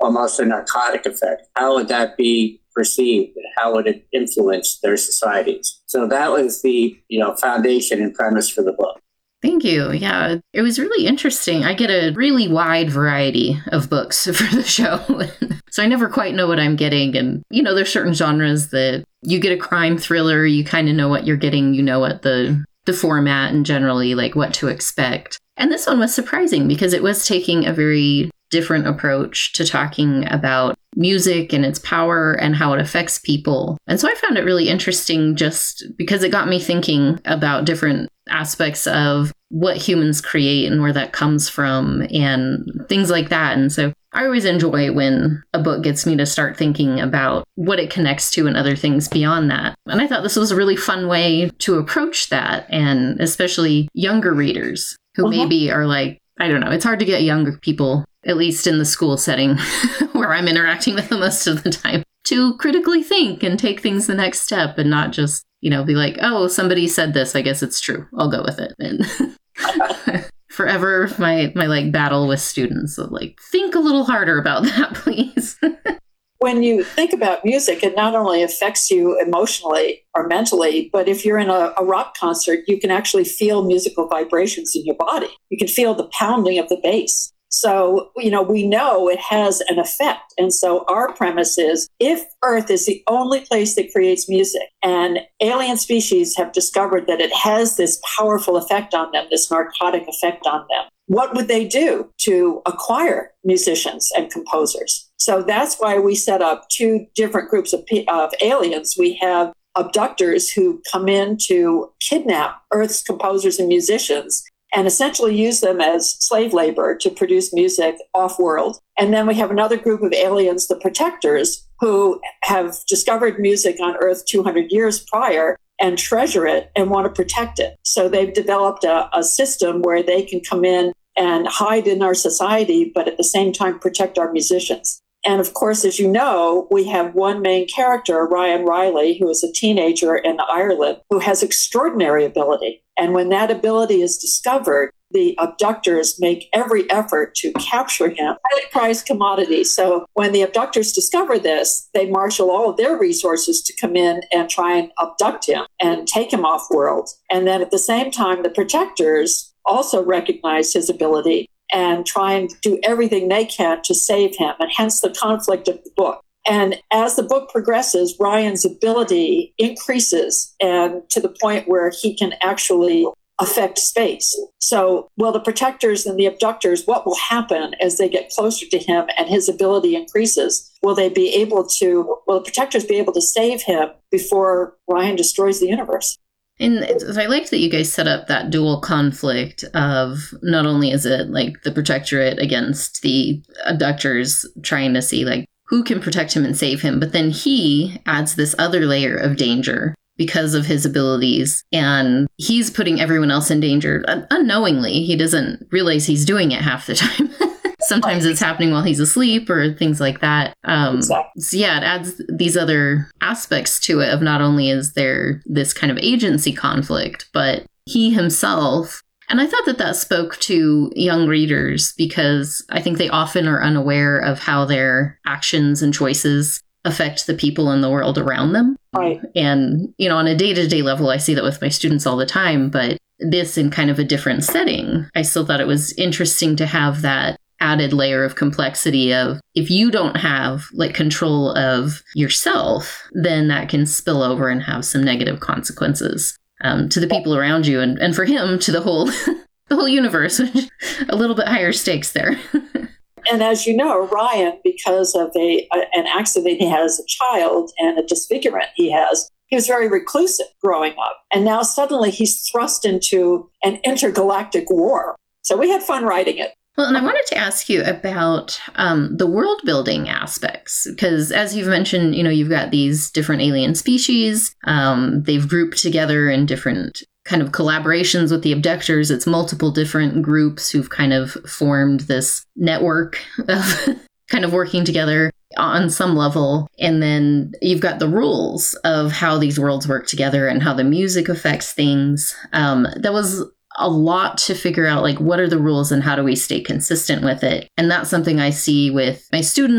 almost a narcotic effect. How would that be perceived? How would it influence their societies? So that was the, foundation and premise for the book. Thank you. Yeah, it was really interesting. I get a really wide variety of books for the show. So I never quite know what I'm getting. And, there's certain genres that you get a crime thriller, you kind of know what you're getting, you know what the format and generally like what to expect. And this one was surprising because it was taking a very different approach to talking about music and its power and how it affects people. And so I found it really interesting just because it got me thinking about different aspects of what humans create and where that comes from and things like that. And so I always enjoy when a book gets me to start thinking about what it connects to and other things beyond that. And I thought this was a really fun way to approach that, and especially younger readers who maybe are like, I don't know, it's hard to get younger people, at least in the school setting where I'm interacting with them most of the time, to critically think and take things the next step and not just, be like, oh, somebody said this, I guess it's true, I'll go with it. And forever my like battle with students of like, think a little harder about that, please. When you think about music, it not only affects you emotionally or mentally, but if you're in a rock concert, you can actually feel musical vibrations in your body. You can feel the pounding of the bass. So, we know it has an effect. And so our premise is, if Earth is the only place that creates music and alien species have discovered that it has this powerful effect on them, this narcotic effect on them, what would they do to acquire musicians and composers? So that's why we set up two different groups of aliens. We have abductors who come in to kidnap Earth's composers and musicians and essentially use them as slave labor to produce music off-world. And then we have another group of aliens, the protectors, who have discovered music on Earth 200 years prior and treasure it and want to protect it. So they've developed a system where they can come in and hide in our society, but at the same time protect our musicians. And of course, as you know, we have one main character, Ryan Riley, who is a teenager in Ireland, who has extraordinary ability. And when that ability is discovered, the abductors make every effort to capture him, highly prized commodity. So when the abductors discover this, they marshal all of their resources to come in and try and abduct him and take him off world. And then at the same time, the protectors also recognize his ability and try and do everything they can to save him, and hence the conflict of the book. And as the book progresses, Ryan's ability increases, and to the point where he can actually affect space. So will the protectors and the abductors, what will happen as they get closer to him and his ability increases? Will the protectors be able to save him before Ryan destroys the universe? And I liked that you guys set up that dual conflict of not only is it like the protectorate against the abductors trying to see like who can protect him and save him, but then he adds this other layer of danger because of his abilities, and he's putting everyone else in danger unknowingly. He doesn't realize he's doing it half the time. Sometimes it's happening while he's asleep or things like that. Exactly. So yeah, it adds these other aspects to it of not only is there this kind of agency conflict, but he himself. And I thought that spoke to young readers because I think they often are unaware of how their actions and choices affect the people in the world around them. Right. And, on a day-to-day level, I see that with my students all the time, but this in kind of a different setting, I still thought it was interesting to have that added layer of complexity of if you don't have like control of yourself, then that can spill over and have some negative consequences to the people around you, and for him to the whole the whole universe. A little bit higher stakes there. And as you know, Ryan, because of an accident he had as a child and a disfigurement he was very reclusive growing up, and now suddenly he's thrust into an intergalactic war. So we had fun writing it. Well, and I wanted to ask you about the world building aspects, because as you've mentioned, you've got these different alien species. They've grouped together in different kind of collaborations with the abductors. It's multiple different groups who've kind of formed this network of kind of working together on some level. And then you've got the rules of how these worlds work together and how the music affects things. That was a lot to figure out, like, what are the rules and how do we stay consistent with it? And that's something I see with my students